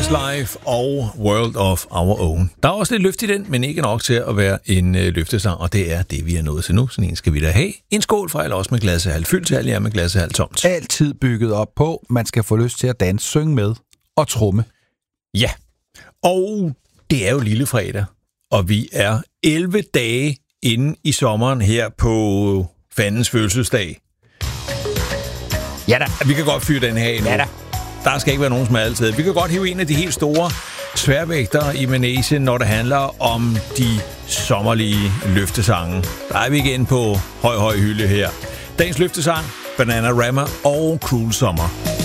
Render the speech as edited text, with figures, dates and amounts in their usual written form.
Westlife og World of Our Own. Der er også lidt løft i den, men ikke nok til at være en løftesang, og det er det, vi er nået til nu. Sådan en skal vi da have. En skål fra eller også med glasset halvt fyldt til, alle jer med glasset halvt tomt. Altid bygget op på, man skal få lyst til at danse, synge med og tromme. Ja, og det er jo lille fredag, og vi er 11 dage inde i sommeren her på fandens fødselsdag. Ja da. Vi kan godt fyre den her endnu. Ja da. Der skal ikke være nogen smaltid. Vi kan godt hive en af de helt store sværvægter i Manesien, når det handler om de sommerlige løftesange. Der er vi igen på høj hylde her. Dagens løftesang, Bananarama og Cruel Summer.